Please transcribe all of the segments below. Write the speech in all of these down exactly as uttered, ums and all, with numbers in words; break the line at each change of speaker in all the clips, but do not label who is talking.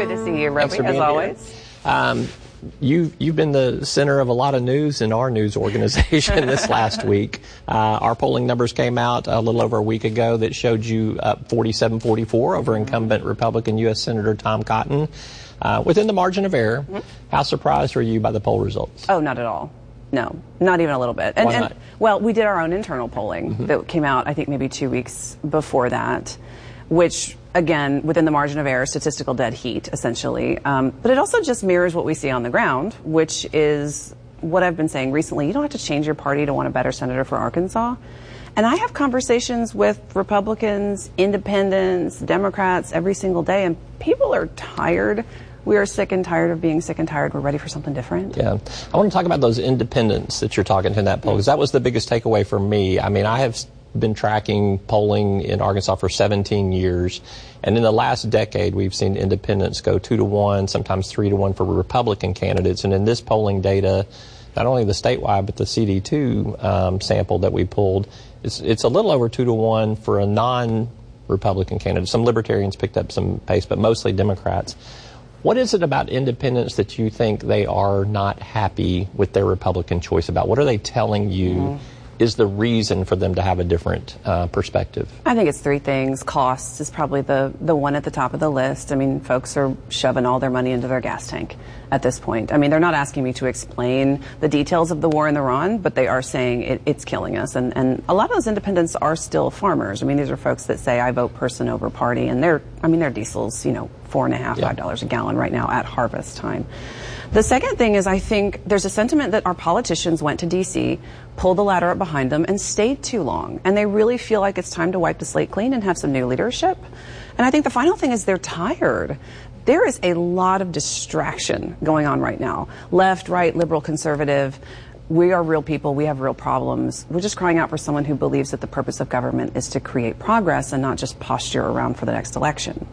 Good to see you, Roby, as always.
Um, you, you've been the center of a lot of news in our news organization this last week. Uh, our polling numbers came out a little over a week ago that showed you up forty-seven forty-four over incumbent Republican U S Senator Tom Cotton, uh, within the margin of error. Mm-hmm. How surprised were you by the poll results?
Oh, not at all. No, not even a little bit. And,
Why not?
And, well, we did our own internal polling mm-hmm. that came out, I think, maybe two weeks before that, which, again, within the margin of error, statistical dead heat, essentially. Um, but it also just mirrors what we see on the ground, which is what I've been saying recently. You don't have to change your party to want a better senator for Arkansas. And I have conversations with Republicans, independents, Democrats every single day, and people are tired. We are sick and tired of being sick and tired. We're ready for something different.
Yeah. I want to talk about those independents that you're talking to in that poll, because that was the biggest takeaway for me. I mean, I have been tracking polling in Arkansas for seventeen years, and in the last decade we've seen independents go two to one, sometimes three to one for Republican candidates. And in this polling data, not only the statewide but the C D two um, sample that we pulled, it's, it's a little over two to one for a non-Republican candidate. Some Libertarians picked up some pace, but mostly Democrats. What is it about independents that you think they are not happy with their Republican choice about? What are they telling you mm. is the reason for them to have a different uh, perspective?
I think it's three things. Costs is probably the, the one at the top of the list. I mean, folks are shoving all their money into their gas tank at this point. I mean, they're not asking me to explain the details of the war in Iran, but they are saying it, it's killing us. And, and a lot of those independents are still farmers. I mean, these are folks that say, I vote person over party. And they're, I mean, their diesel's, you know, four and a half, five dollars a gallon right now at harvest time. The second thing is I think there's a sentiment that our politicians went to D C, pulled the ladder up behind them, and stayed too long. And they really feel like it's time to wipe the slate clean and have some new leadership. And I think the final thing is they're tired. There is a lot of distraction going on right now. Left, right, liberal, conservative. We are real people. We have real problems. We're just crying out for someone who believes that the purpose of government is to create progress and not just posture around for the next election.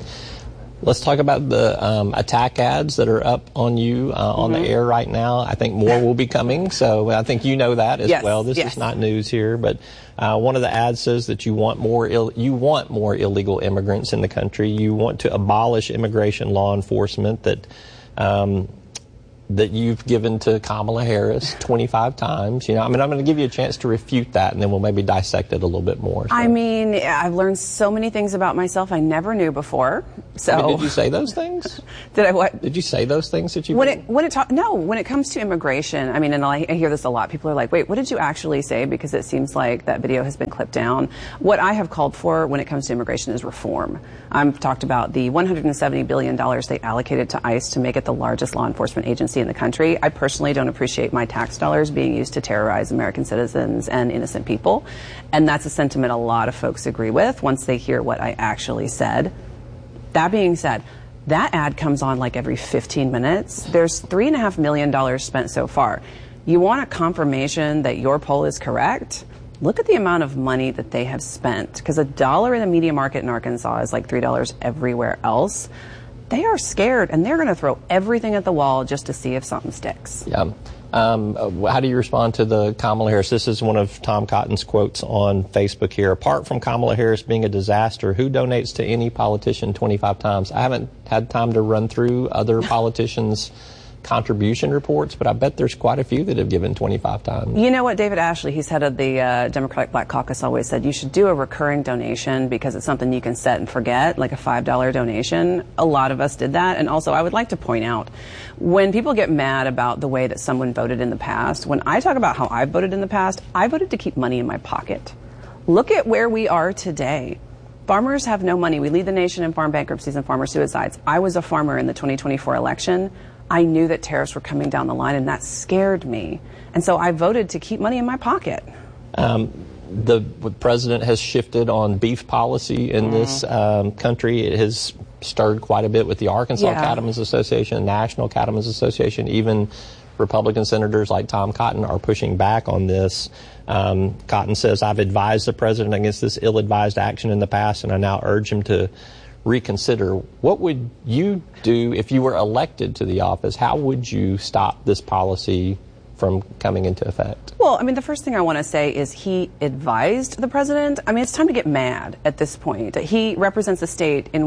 Let's talk about the um, attack ads that are up on you uh, on mm-hmm. the air right now. I think more will be coming, so I think you know that as
yes,
well. This
yes.
is not news here, but uh, one of the ads says that you want more Ill- you want more illegal immigrants in the country. You want to abolish immigration law enforcement that um, that you've given to Kamala Harris twenty-five times. You know, I mean, I'm going to give you a chance to refute that, and then we'll maybe dissect it a little bit more. So.
I mean, I've learned so many things about myself I never knew before. So,
I mean, did you say those things?
Did I what?
Did you say those things that you?
When it when it ta- no, when it comes to immigration, I mean, and I, I hear this a lot. People are like, "Wait, what did you actually say?" Because it seems like that video has been clipped down. What I have called for when it comes to immigration is reform. I've talked about the one hundred seventy billion dollars they allocated to ICE to make it the largest law enforcement agency in the country. I personally don't appreciate my tax dollars being used to terrorize American citizens and innocent people. And that's a sentiment a lot of folks agree with once they hear what I actually said. That being said, that ad comes on like every fifteen minutes. There's three and a half million dollars spent so far. You want a confirmation that your poll is correct? Look at the amount of money that they have spent, because a dollar in the media market in Arkansas is like three dollars everywhere else. They are scared, and they're going to throw everything at the wall just to see if something sticks.
Yeah. Um, how do you respond to the Kamala Harris? This is one of Tom Cotton's quotes on Facebook here. Apart from Kamala Harris being a disaster, who donates to any politician twenty-five times? I haven't had time to run through other politicians' contribution reports, but I bet there's quite a few that have given twenty-five times.
You know what, David Ashley, he's head of the uh, Democratic Black Caucus, always said you should do a recurring donation because it's something you can set and forget, like a five dollar donation. A lot of us did that. And also, I would like to point out, when people get mad about the way that someone voted in the past, when I talk about how I voted in the past, I voted to keep money in my pocket. Look at where we are today. Farmers have no money. We lead the nation in farm bankruptcies and farmer suicides. I was a farmer in the twenty twenty-four election. I knew that tariffs were coming down the line, and that scared me. And so I voted to keep money in my pocket.
Um, the, the president has shifted on beef policy in mm. this um, country. It has stirred quite a bit with the Arkansas
yeah.
Cattlemen's Association, National Cattlemen's Association. Even Republican senators like Tom Cotton are pushing back on this. Um, Cotton says, I've advised the president against this ill-advised action in the past, and I now urge him to reconsider. What would you do if you were elected to the office? How would you stop this policy from coming into effect?
Well, I mean, the first thing I want to say is he advised the president. I mean, it's time to get mad at this point. He represents a state in which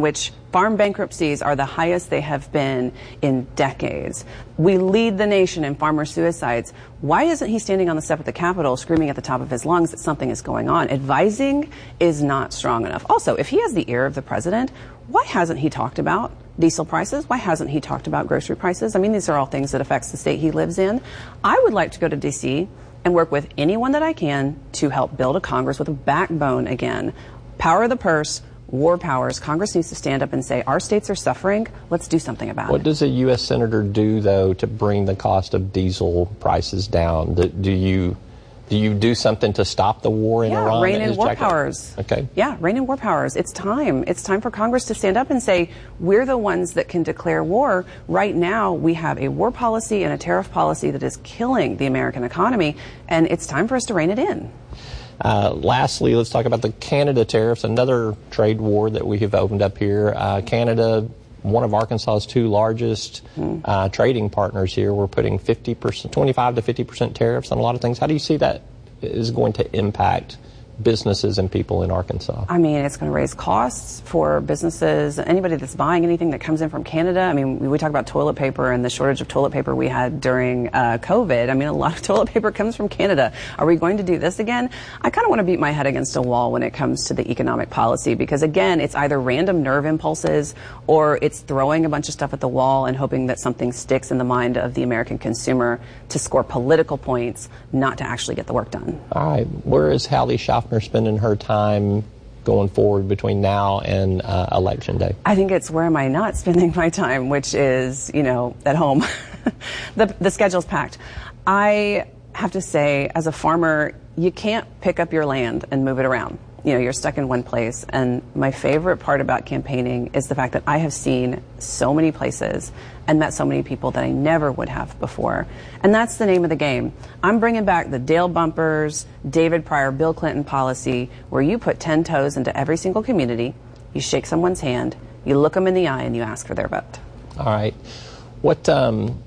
Farm bankruptcies are the highest they have been in decades. We lead the nation in farmer suicides. Why isn't he standing on the step of the Capitol screaming at the top of his lungs that something is going on? Advising is not strong enough. Also, if he has the ear of the president, why hasn't he talked about diesel prices? Why hasn't he talked about grocery prices? I mean, these are all things that affects the state he lives in. I would like to go to D C and work with anyone that I can to help build a Congress with a backbone again. Power of the purse, war powers. Congress needs to stand up and say, our states are suffering. Let's do something about
What
it.
does a U S senator do, though, to bring the cost of diesel prices down? Do, do you do you do something to stop the war in
yeah,
Iran?
rein in war powers.
Okay.
Yeah, rein in war powers. It's time. It's time for Congress to stand up and say, we're the ones that can declare war. Right now, we have a war policy and a tariff policy that is killing the American economy, and it's time for us to rein it in.
Uh, lastly, let's talk about the Canada tariffs, another trade war that we have opened up here. Uh, Canada, one of Arkansas's two largest mm. uh, trading partners here, we're putting fifty percent, twenty-five to fifty percent tariffs on a lot of things. How do you see that is going to impact businesses and people in Arkansas?
I mean, it's going to raise costs for businesses. Anybody that's buying anything that comes in from Canada. I mean, we talk about toilet paper and the shortage of toilet paper we had during uh, COVID. I mean, a lot of toilet paper comes from Canada. Are we going to do this again? I kind of want to beat my head against a wall when it comes to the economic policy because, again, it's either random nerve impulses or it's throwing a bunch of stuff at the wall and hoping that something sticks in the mind of the American consumer to score political points, not to actually get the work done.
All right. Where is Hallie Schaffner spending her time going forward between now and uh, election day?
I think it's where am I not spending my time, which is, you know, at home. the, the schedule's packed. I have to say, as a farmer, you can't pick up your land and move it around. You know, you're stuck in one place. And my favorite part about campaigning is the fact that I have seen so many places and met so many people that I never would have before. And that's the name of the game. I'm bringing back the Dale Bumpers, David Pryor, Bill Clinton policy, where you put ten toes into every single community, you shake someone's hand, you look them in the eye, and you ask for their vote.
All right. What, um,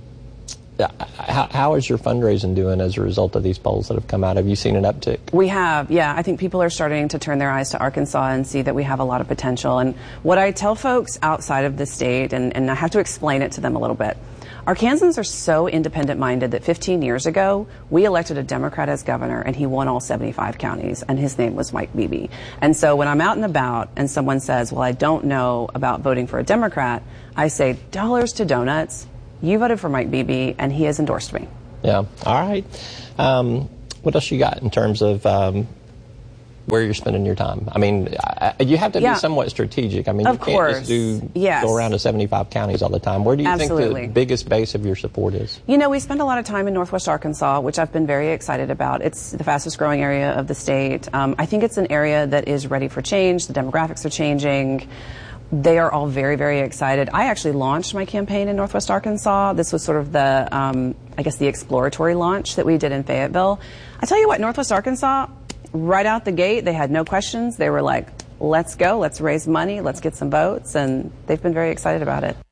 how, how is your fundraising doing as a result of these polls that have come out? Have you seen an uptick?
We have, yeah. I think people are starting to turn their eyes to Arkansas and see that we have a lot of potential. And what I tell folks outside of the state, and, and I have to explain it to them a little bit, Arkansans are so independent-minded that fifteen years ago, we elected a Democrat as governor, and he won all seventy-five counties, and his name was Mike Beebe. And so when I'm out and about and someone says, well, I don't know about voting for a Democrat, I say, dollars to donuts. You voted for Mike Beebe, and he has endorsed me.
Yeah. All right. Um, what else you got in terms of um, where you're spending your time? I mean, I, you have to
yeah.
be somewhat strategic. I mean,
of
you can't
course.
just do
yes.
go around to seventy-five counties all the time. Where do you
Absolutely.
think the biggest base of your support is?
You know, we spend a lot of time in Northwest Arkansas, which I've been very excited about. It's the fastest growing area of the state. Um, I think it's an area that is ready for change. The demographics are changing. They are all very, very excited. I actually launched my campaign in Northwest Arkansas. This was sort of the, um, I guess, the exploratory launch that we did in Fayetteville. I tell you what, Northwest Arkansas, right out the gate, they had no questions. They were like, let's go, let's raise money, let's get some votes, and they've been very excited about it.